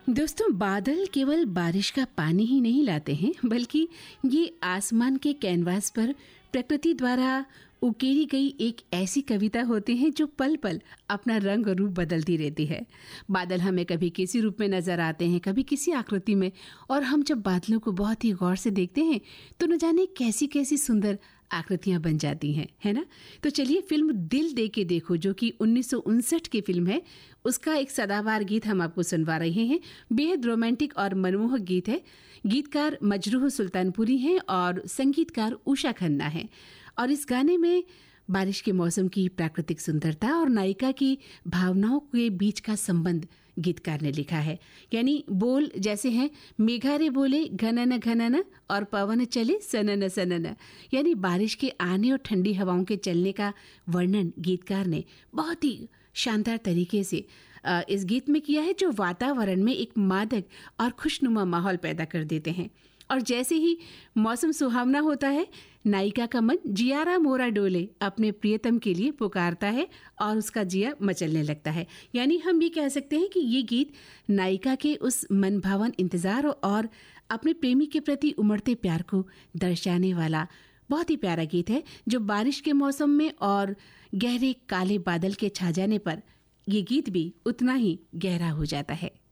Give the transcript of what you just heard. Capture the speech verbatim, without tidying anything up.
दोस्तों, बादल केवल बारिश का पानी ही नहीं लाते हैं, बल्कि ये आसमान के कैनवास पर प्रकृति द्वारा उकेरी गई एक ऐसी कविता होती है जो पल पल अपना रंग और रूप बदलती रहती है। बादल हमें कभी किसी रूप में नजर आते हैं, कभी किसी आकृति में, और हम जब बादलों को बहुत ही गौर से देखते हैं तो न जाने कैसी कैसी सुंदर आकृतियां बन जाती हैं, है ना। तो चलिए, फिल्म दिल दे के देखो, जो कि उन्नीस सौ उनसठ की फिल्म है, उसका एक सदाबहार गीत हम आपको सुनवा रहे हैं। बेहद रोमांटिक और मनमोहक गीत है। गीतकार मजरूह सुल्तानपुरी हैं और संगीतकार उषा खन्ना है। और इस गाने में बारिश के मौसम की प्राकृतिक सुंदरता और नायिका की भावनाओं के बीच का संबंध गीतकार ने लिखा है। यानी बोल जैसे हैं, मेघा रे बोले घनन घनन और पवन चले सनन सनन। यानी बारिश के आने और ठंडी हवाओं के चलने का वर्णन गीतकार ने बहुत ही शानदार तरीके से इस गीत में किया है, जो वातावरण में एक मादक और खुशनुमा माहौल पैदा कर देते हैं। और जैसे ही मौसम सुहावना होता है, नायिका का मन जियारा मोरा डोले अपने प्रियतम के लिए पुकारता है और उसका जिया मचलने लगता है। यानी हम ये कह सकते हैं कि ये गीत नायिका के उस मनभावन इंतजार और अपने प्रेमी के प्रति उमड़ते प्यार को दर्शाने वाला बहुत ही प्यारा गीत है, जो बारिश के मौसम में और गहरे काले बादल के छा जाने पर ये गीत भी उतना ही गहरा हो जाता है।